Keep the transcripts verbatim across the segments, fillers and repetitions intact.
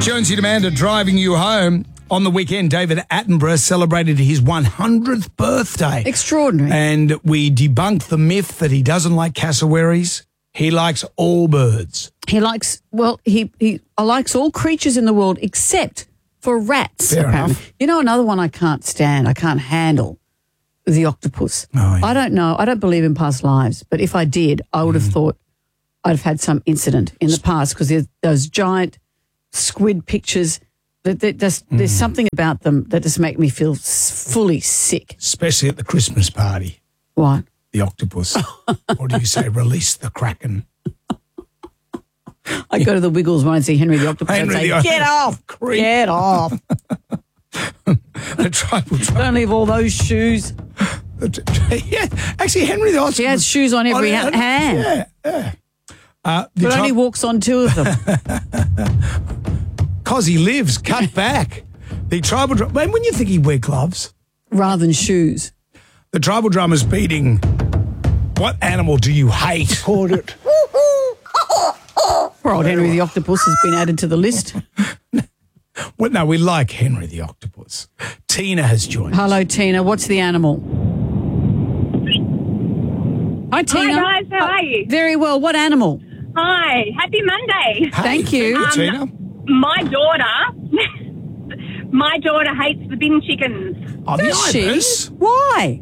Jonesy and Amanda driving you home. On the weekend, David Attenborough celebrated his one hundredth birthday. Extraordinary. And we debunked the myth that he doesn't like cassowaries. He likes all birds. He likes, well, he, he likes all creatures in the world except for rats. Fair apparently. enough. You know, another one I can't stand, I can't handle, the octopus. Oh, yeah. I don't know, I don't believe in past lives, but if I did, I would have Mm. thought I'd have had some incident in the past because there's those giant squid pictures. That, that just, Mm. There's something about them that just make me feel s- fully sick. Especially at the Christmas party. What? The octopus. Or do you say release the Kraken? I go to the Wiggles when I see Henry the Octopus Henry and say, the get off, Creep. get off. The tribal drum. Don't leave all those shoes. Yeah, actually, Henry the Octopus. She has shoes on every on- ha- hand. Yeah, yeah. Uh, the But tri- only walks on two of them. Cause he lives, cut back. The tribal drum. When you think he'd wear gloves, Rather than shoes. the tribal drum is beating. What animal do you hate? Caught it. Poor old Henry the Octopus has been added to the list. Well, no, we like Henry the Octopus. Tina has joined. Hello, Tina. What's the animal? Hi, Tina. Hi guys, how are you? Very well. What animal? Hi, happy Monday. Hey, Thank you. Thank you, Tina. Um, My daughter, my daughter hates the bin chickens. Oh, the Does she? ibis. Why?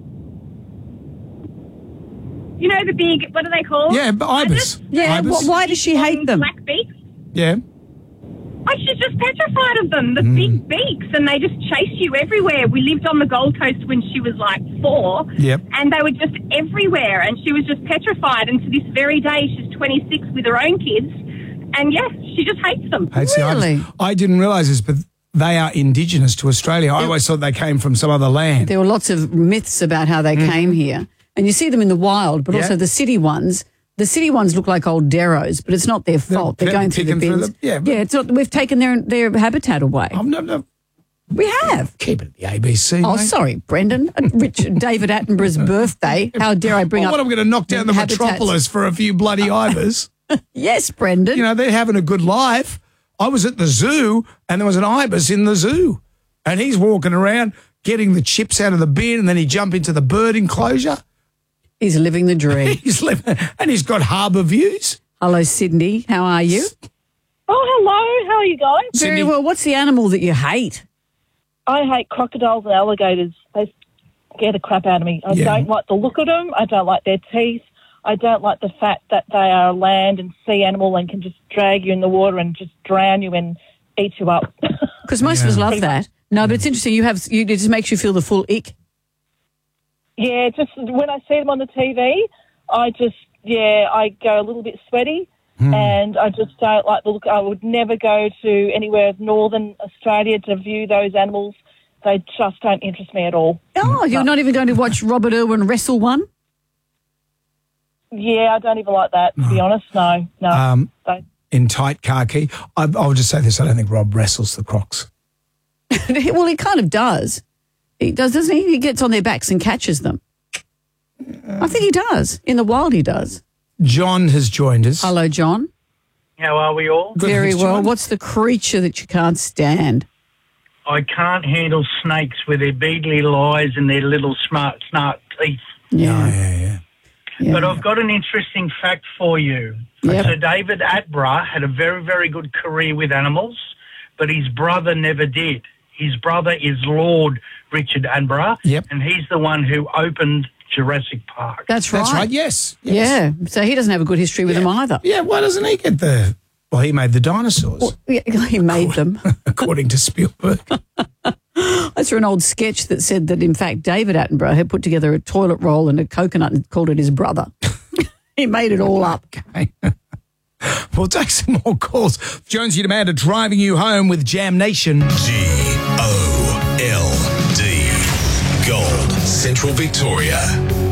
You know the big, what are they called? Yeah, but ibis. Yeah. Ibis. wh- why does she hate them? Black beaks. Yeah. Oh, she's just petrified of them, the Mm. big beaks, and they just chase you everywhere. We lived on the Gold Coast when she was like four, Yep. and they were just everywhere, and she was just petrified. And to this very day, she's twenty-six with her own kids, and yes, she just hates them. Hates the ibis. Really? I didn't realise this, but they are indigenous to Australia. I always thought they came from some other land. There were lots of myths about how they came here. And you see them in the wild, but Mm-hmm. Yeah. also the city ones. The city ones look like old derros, but it's not their fault. They're, they're going through the picking through bins. the- yeah, but- yeah, it's not. We've taken their their habitat away. Oh, no, no. We have. Keep it at the A B C. Oh, mate. sorry, Brendan. Uh, Richard David Attenborough's birthday. How dare I bring Oh, up? what, I'm going to knock down the habitats. metropolis for a few bloody ibis. Yes, Brendan. You know, they're having a good life. I was at the zoo and there was an ibis in the zoo. And he's walking around getting the chips out of the bin and then he jumped into the bird enclosure. He's living the dream. He's living, and he's got harbour views. Hello, Sydney. How are you? Oh, hello. How are you guys? Very Sydney. well. What's the animal that you hate? I hate crocodiles and alligators. They scare the crap out of me. I Yeah. don't like the look of them. I don't like their teeth. I don't like the fact that they are a land and sea animal and can just drag you in the water and just drown you and eat you up. Because most of us love that. No, but it's interesting. You have. You, it just makes you feel the full ick. Yeah, just when I see them on the T V, I just, yeah, I go a little bit sweaty. And I just don't like the look. I would never go to anywhere northern Australia to view those animals. They just don't interest me at all. Oh, you're not even going to watch Robert Irwin wrestle one? Yeah, I don't even like that, to be honest. No, no. Um, They- in tight khaki. I, I'll just say this. I don't think Rob wrestles the crocs. Well, he kind of does. He does, doesn't he? He gets on their backs and catches them. I think he does. In the wild, he does. John has joined us. Hello, John. How are we all? Good, Very thanks, well. John. What's the creature that you can't stand? I can't handle snakes with their beadly eyes and their little smart, smart teeth. Yeah, yeah, yeah. Yeah. But I've got an interesting fact for you. Yep. So David Attenborough had a very, very good career with animals, but his brother never did. His brother is Lord Richard Attenborough, Yep. and he's the one who opened Jurassic Park. That's right. That's right, yes. yes. Yeah. So he doesn't have a good history with them either. Yeah, why doesn't he get the... Well, he made the dinosaurs, Yeah, he made them. according to Spielberg. That's for an old sketch that said that, in fact, David Attenborough had put together a toilet roll and a coconut and called it his brother. He made it all up. Okay. We'll take some more calls. Jonesy and Amanda driving you home with Jam Nation. G O L D. Gold. Central Victoria.